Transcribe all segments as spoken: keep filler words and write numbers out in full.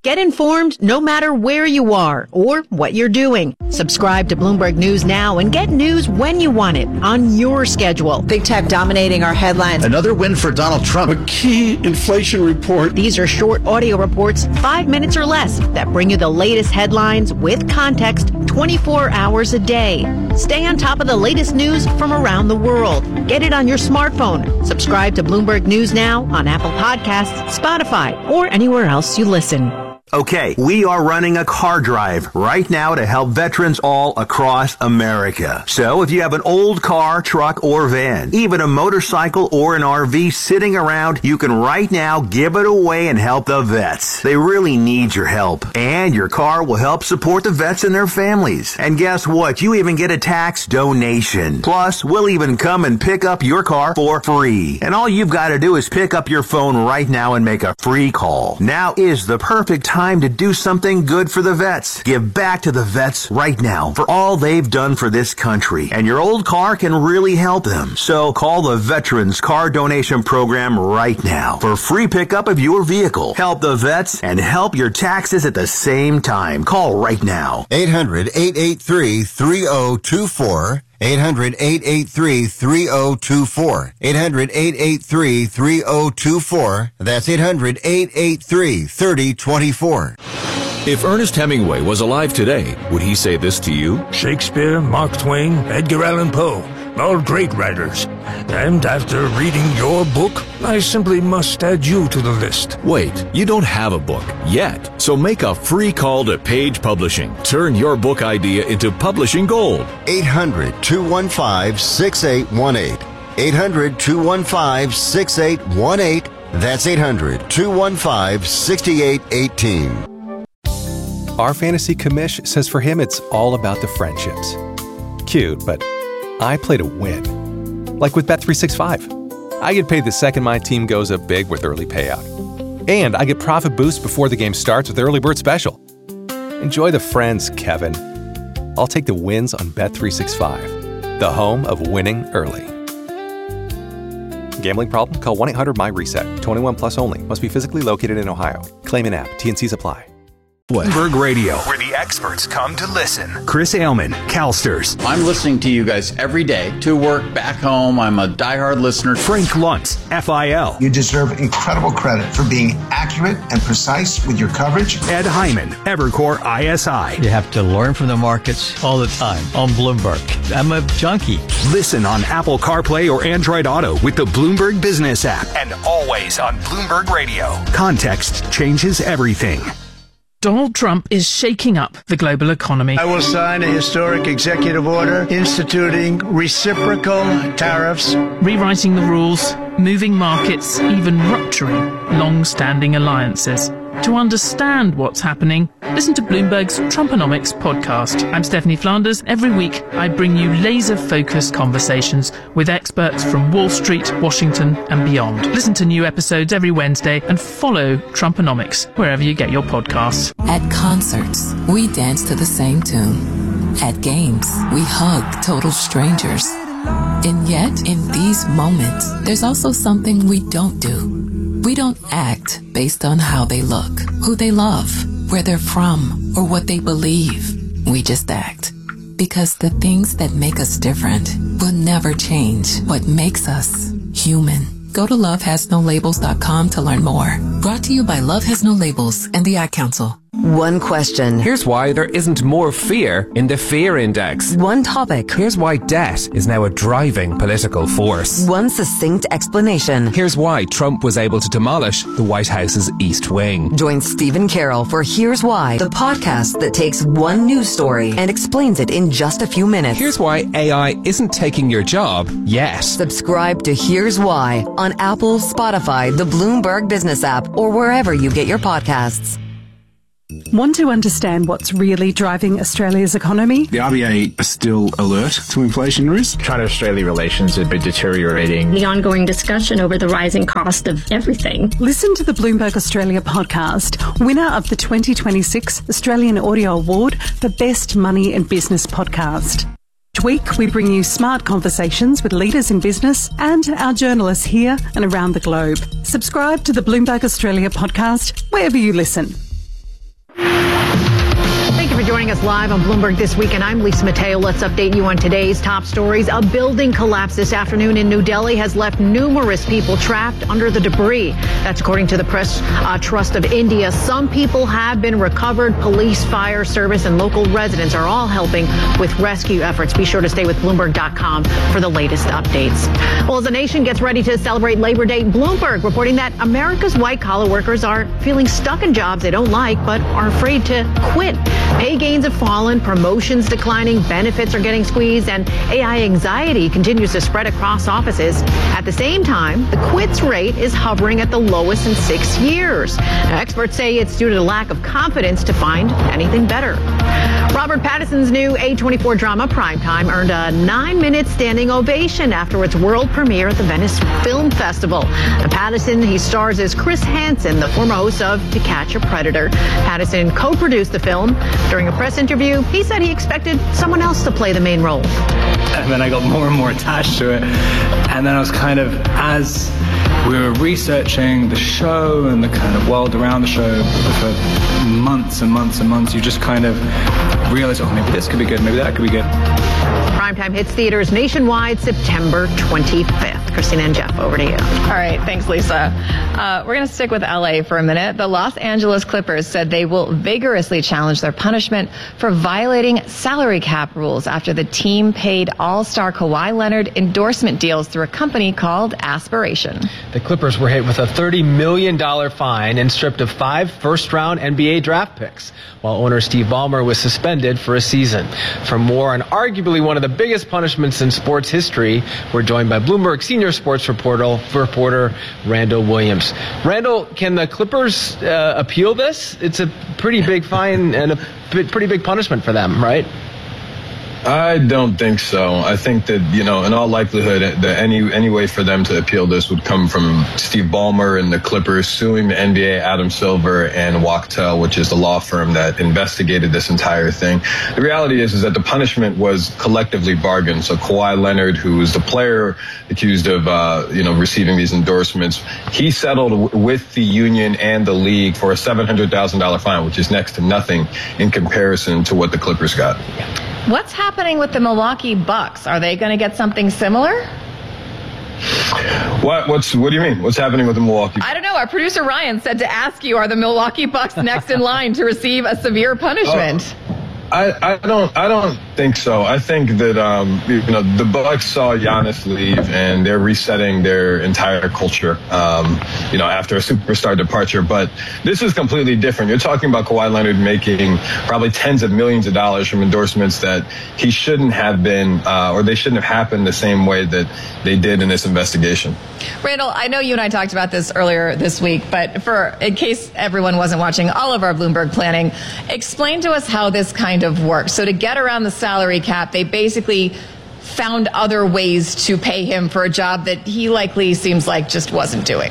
Get informed no matter where you are or what you're doing. Subscribe to Bloomberg News now and get news when you want it on your schedule. Big tech dominating our headlines. Another win for Donald Trump. A key inflation report. These are short audio reports, five minutes or less, that bring you the latest headlines with context twenty-four hours a day. Stay on top of the latest news from around the world. Get it on your smartphone. Subscribe to Bloomberg News now on Apple Podcasts, Spotify, or anywhere else you listen. Okay, we are running a car drive right now to help veterans all across America. So if you have an old car, truck, or van, even a motorcycle or an R V sitting around, you can right now give it away and help the vets. They really need your help. And your car will help support the vets and their families. And guess what? You even get a tax donation. Plus, we'll even come and pick up your car for free. And all you've got to do is pick up your phone right now and make a free call. Now is the perfect time to do something good for the vets. Give back to the vets right now for all they've done for this country. And your old car can really help them. So call the Veterans Car Donation Program right now for free pickup of your vehicle. Help the vets and help your taxes at the same time. Call right now. eight hundred, eight eight three, three oh two four. eight hundred, eight eight three, three oh two four. eight hundred, eight eight three, three oh two four. That's eight hundred, eight eight three, three oh two four. If Ernest Hemingway was alive today, would he say this to you? Shakespeare, Mark Twain, Edgar Allan Poe, all great writers. And after reading your book, I simply must add you to the list. Wait, you don't have a book yet. So make a free call to Page Publishing. Turn your book idea into publishing gold. eight hundred, two one five, six eight one eight. eight hundred, two one five, six eight one eight. That's eight hundred, two one five, six eight one eight. Our fantasy commish says for him it's all about the friendships. Cute, but I play to win. Like with Bet three sixty-five. I get paid the second my team goes up big with early payout. And I get profit boost before the game starts with Early Bird Special. Enjoy the friends, Kevin. I'll take the wins on Bet three sixty-five, the home of winning early. Gambling problem? Call one eight hundred my reset. twenty-one plus only. Must be physically located in Ohio. Claim in app. T N Cs apply. Bloomberg Radio, where the experts come to listen. Chris Ailman, CalSTRS. I'm listening to you guys every day to work, back home. I'm a diehard listener. Frank Luntz, F I L. You deserve incredible credit for being accurate and precise with your coverage. Ed Hyman, Evercore I S I. You have to learn from the markets all the time on Bloomberg. I'm a junkie. Listen on Apple CarPlay or Android Auto with the Bloomberg Business app. And always on Bloomberg Radio. Context changes everything. Donald Trump is shaking up the global economy. I will sign a historic executive order instituting reciprocal tariffs, rewriting the rules, moving markets, even rupturing long-standing alliances. To understand what's happening, listen to Bloomberg's Trumponomics podcast. I'm Stephanie Flanders. Every week, I bring you laser-focused conversations with experts from Wall Street, Washington, and beyond. Listen to new episodes every Wednesday and follow Trumponomics wherever you get your podcasts. At concerts, we dance to the same tune. At games, we hug total strangers. And yet, in these moments, there's also something we don't do. We don't act based on how they look, who they love, where they're from, or what they believe. We just act. Because the things that make us different will never change what makes us human. Go to love has no labels dot com to learn more. Brought to you by Love Has No Labels and the Ad Council. One question. Here's why there isn't more fear in the fear index. One topic. Here's why debt is now a driving political force. One succinct explanation. Here's why Trump was able to demolish the White House's East Wing. Join Stephen Carroll for Here's Why, the podcast that takes one news story and explains it in just a few minutes. Here's why A I isn't taking your job yet. Subscribe to Here's Why on Apple, Spotify, the Bloomberg Business app, or wherever you get your podcasts. Want to understand what's really driving Australia's economy? The R B A are still alert to inflation risk. China-Australia relations have been deteriorating. The ongoing discussion over the rising cost of everything. Listen to the Bloomberg Australia podcast, winner of the twenty twenty-six Australian Audio Award for Best Money and Business Podcast. Each week, we bring you smart conversations with leaders in business and our journalists here and around the globe. Subscribe to the Bloomberg Australia podcast wherever you listen. joining us live on Bloomberg This Week, and I'm Lisa Mateo. Let's update you on today's top stories. A building collapse this afternoon in New Delhi has left numerous people trapped under the debris. That's according to the Press uh, Trust of India. Some people have been recovered. Police, fire service, and local residents are all helping with rescue efforts. Be sure to stay with Bloomberg dot com for the latest updates. Well, as the nation gets ready to celebrate Labor Day, Bloomberg reporting that America's white-collar workers are feeling stuck in jobs they don't like but are afraid to quit. Pay gains have fallen, promotions declining, benefits are getting squeezed, and A I anxiety continues to spread across offices. At the same time, the quits rate is hovering at the lowest in six years. Now, experts say it's due to the lack of confidence to find anything better. Robert Pattinson's new A twenty-four drama Primetime earned a nine-minute standing ovation after its world premiere at the Venice Film Festival. Now, Pattison, he stars as Chris Hansen, the former host of To Catch a Predator. Pattison co-produced the film. During a press interview, he said he expected someone else to play the main role. And then I got more and more attached to it. And then I was kind of, as we were researching the show and the kind of world around the show for months and months and months, you just kind of realize, oh, maybe this could be good, maybe that could be good. Primetime hits theaters nationwide September twenty-fifth. Christina and Jeff, over to you. All right, thanks, Lisa. Uh, we're going to stick with L A for a minute. The Los Angeles Clippers said they will vigorously challenge their punishment for violating salary cap rules after the team paid all-star Kawhi Leonard endorsement deals through a company called Aspiration. The Clippers were hit with a thirty million dollars fine and stripped of five first-round N B A draft picks, while owner Steve Ballmer was suspended for a season. For more on arguably one of the biggest punishments in sports history, we're joined by Bloomberg senior sports reporter, reporter Randall Williams. Randall, can the Clippers uh, appeal this? It's a pretty big fine and a pretty big punishment for them, right? I don't think so. I think that, you know, in all likelihood, that any any way for them to appeal this would come from Steve Ballmer and the Clippers suing the N B A, Adam Silver, and Wachtell, which is the law firm that investigated this entire thing. The reality is, is that the punishment was collectively bargained. So Kawhi Leonard, who is the player accused of, uh, you know, receiving these endorsements, he settled w- with the union and the league for a seven hundred thousand dollars fine, which is next to nothing in comparison to what the Clippers got. What's happening with the Milwaukee Bucks? Are they going to get something similar? What? What's? What do you mean? What's happening with the Milwaukee? I don't know. Our producer Ryan said to ask you, are the Milwaukee Bucks next in line to receive a severe punishment? Uh, I, I don't I don't think so. I think that um, you know the Bucks saw Giannis leave and they're resetting their entire culture. Um, you know after a superstar departure, but this is completely different. You're talking about Kawhi Leonard making probably tens of millions of dollars from endorsements that he shouldn't have been, uh, or they shouldn't have happened the same way that they did in this investigation. Randall, I know you and I talked about this earlier this week, but for in case everyone wasn't watching all of our Bloomberg planning, explain to us how this kind of works. So to get around the salary cap, they basically found other ways to pay him for a job that he likely seems like just wasn't doing.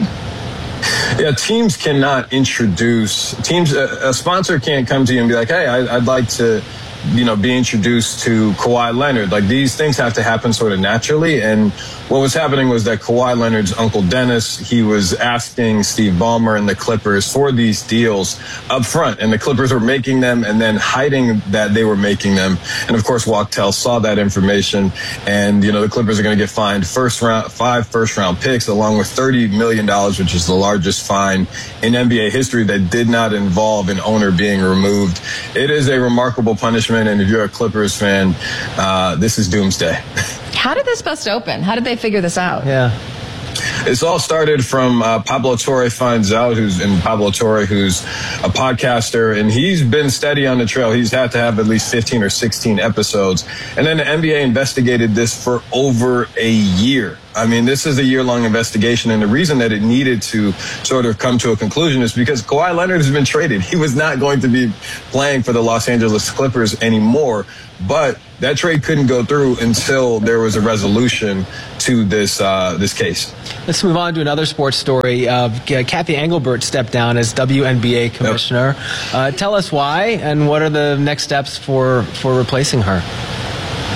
Yeah, teams cannot introduce teams. A, a sponsor can't come to you and be like, "Hey, I, I'd like to." you know, be introduced to Kawhi Leonard. Like, these things have to happen sort of naturally. And what was happening was that Kawhi Leonard's uncle Dennis, he was asking Steve Ballmer and the Clippers for these deals up front. And the Clippers were making them and then hiding that they were making them. And of course, Wachtell saw that information. And, you know, the Clippers are going to get fined first round, five first round picks along with thirty million dollars, which is the largest fine in N B A history that did not involve an owner being removed. It is a remarkable punishment. And if you're a Clippers fan, uh, this is doomsday. How did this bust open? How did they figure this out? Yeah. It's all started from uh, Pablo Torre Finds Out, who's and Pablo Torre, who's a podcaster, and he's been steady on the trail. He's had to have at least fifteen or sixteen episodes. And then the N B A investigated this for over a year. I mean, this is a year-long investigation, and the reason that it needed to sort of come to a conclusion is because Kawhi Leonard has been traded. He was not going to be playing for the Los Angeles Clippers anymore, but that trade couldn't go through until there was a resolution to this uh, this case. Let's move on to another sports story. Uh, Kathy Engelbert stepped down as W N B A commissioner. Yep. Uh, tell us why, and what are the next steps for, for replacing her?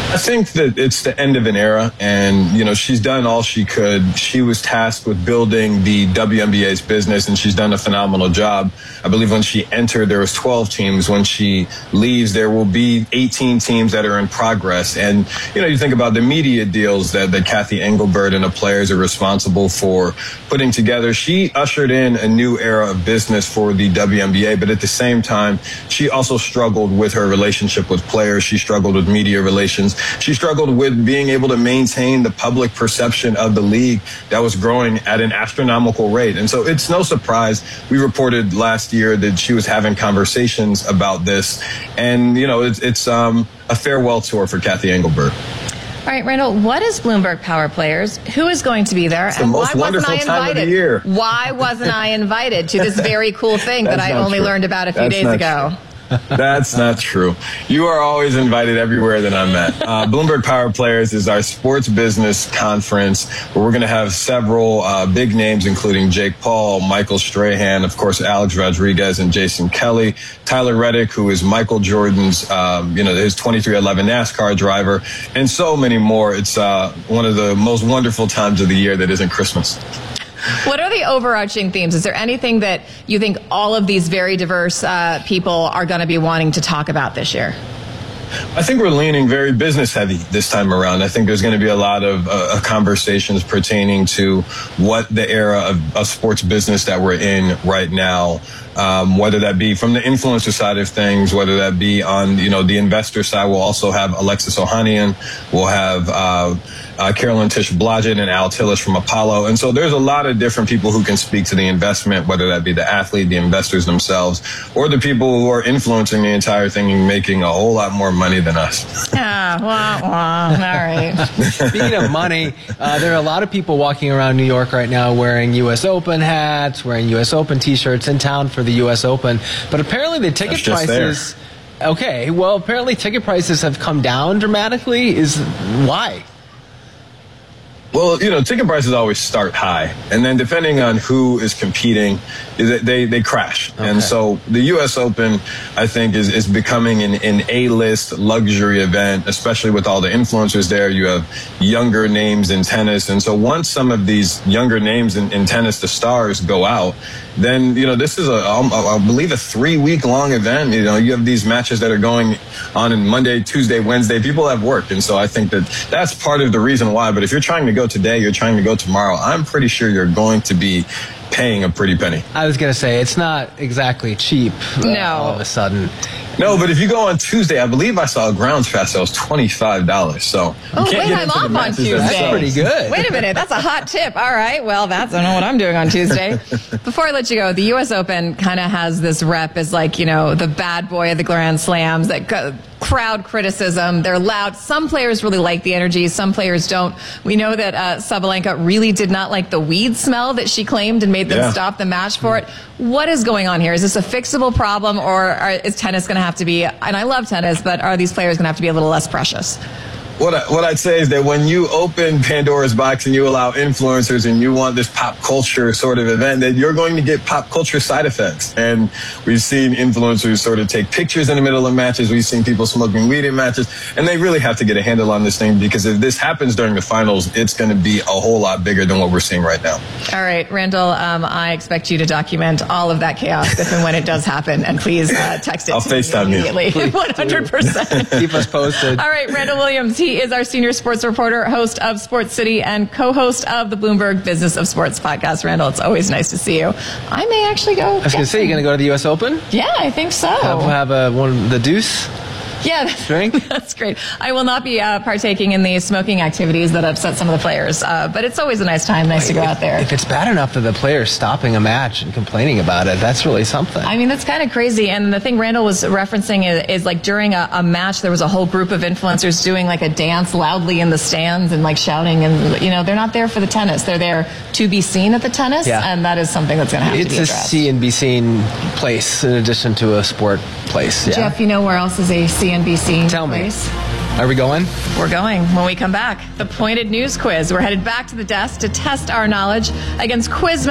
I think that it's the end of an era, and, you know, she's done all she could. She was tasked with building the W N B A's business, and she's done a phenomenal job. I believe when she entered, there was twelve teams. When she leaves, there will be eighteen teams that are in progress. And, you know, you think about the media deals that, that Kathy Engelbert and the players are responsible for putting together. She ushered in a new era of business for the W N B A, but at the same time, she also struggled with her relationship with players. She struggled with media relations. She struggled with being able to maintain the public perception of the league that was growing at an astronomical rate. And so it's no surprise. We reported last year that she was having conversations about this. And, you know, it's, it's um, a farewell tour for Kathy Engelbert. All right, Randall, what is Bloomberg Power Players? Who is going to be there? It's the and most why wonderful wasn't I time invited? of the year. Why wasn't I invited to this very cool thing that I only true. learned about a few That's days not ago? True. That's not true. You are always invited everywhere that I'm at. Uh, Bloomberg Power Players is our sports business conference where we're going to have several uh, big names, including Jake Paul, Michael Strahan, of course, Alex Rodriguez and Jason Kelly, Tyler Reddick, who is Michael Jordan's, um, you know, his twenty-three eleven NASCAR driver, and so many more. It's uh, one of the most wonderful times of the year that isn't Christmas. What are the overarching themes? Is there anything that you think all of these very diverse uh, people are going to be wanting to talk about this year? I think we're leaning very business heavy this time around. I think there's going to be a lot of uh, conversations pertaining to what the era of, of sports business that we're in right now, um, whether that be from the influencer side of things, whether that be on, you know, the investor side. We'll also have Alexis Ohanian. We'll have uh, uh, Carolyn Tish Blodgett and Al Tillich from Apollo. And so there's a lot of different people who can speak to the investment, whether that be the athlete, the investors themselves, or the people who are influencing the entire thing and making a whole lot more money than us. Ah, wah, wah. All right. Speaking of money, uh, there are a lot of people walking around New York right now wearing U S Open hats, wearing U S Open T-shirts in town for the U S Open. But apparently the ticket That's just prices... There. Okay, well, apparently ticket prices have come down dramatically. Is why? Well, you know, ticket prices always start high, and then depending on who is competing, they they, they crash. Okay. And so the U S Open, I think, is, is becoming an, an A-list luxury event, especially with all the influencers there. You have younger names in tennis. And so once some of these younger names in, in tennis, the stars, go out, then, you know, this is, a, I believe, a three-week-long event. You know, you have these matches that are going on in Monday, Tuesday, Wednesday. People have work. And so I think that that's part of the reason why. But if you're trying to go today, you're trying to go tomorrow, I'm pretty sure you're going to be paying a pretty penny. I was going to say, it's not exactly cheap. No. Uh, all of a sudden. No, but if you go on Tuesday, I believe I saw a grounds pass that was twenty-five dollars. So oh, you can't wait, get I'm into off the on matches. Tuesday. That's pretty good. Wait a minute, that's a hot tip. All right, well, that's, I don't know what I'm doing on Tuesday. Before I let you go, the U S Open kind of has this rep as like, you know, the bad boy of the Grand Slams, that go, crowd criticism. They're loud. Some players really like the energy. Some players don't. We know that uh, Sabalenka really did not like the weed smell that she claimed and made them yeah. stop the match for it. What is going on here? Is this a fixable problem, or are, is tennis going to have to be, and I love tennis, but are these players going to have to be a little less precious? What, I, what I'd say is that when you open Pandora's box and you allow influencers and you want this pop culture sort of event, that you're going to get pop culture side effects. And we've seen influencers sort of take pictures in the middle of matches. We've seen people smoking weed in matches. And they really have to get a handle on this thing, because if this happens during the finals, it's going to be a whole lot bigger than what we're seeing right now. All right, Randall, um, I expect you to document all of that chaos if and when it does happen. And please uh, text it I'll to FaceTime me immediately. one hundred percent. Keep us posted. All right, Randall Williams, he is our senior sports reporter, host of Sports City, and co-host of the Bloomberg Business of Sports podcast. Randall, it's always nice to see you. I may actually go. I was going to say, you're going to go to the U S Open? Yeah, I think so. Have, have a, one, the deuce? Yeah, drink. That's great. I will not be uh, partaking in the smoking activities that upset some of the players, uh, but it's always a nice time, nice to go if, out there. If it's bad enough that the player's stopping a match and complaining about it, that's really something. I mean, that's kind of crazy. And the thing Randall was referencing is, is like during a, a match, there was a whole group of influencers doing like a dance loudly in the stands and like shouting. And, you know, they're not there for the tennis. They're there to be seen at the tennis. Yeah. And that is something that's going to have it's to be addressed. It's a see and be seen place in addition to a sport place. Yeah. Jeff, you know where else is a see and be seen Tell place? me. Are we going? We're going when we come back. The Pointed News Quiz. We're headed back to the desk to test our knowledge against Quiz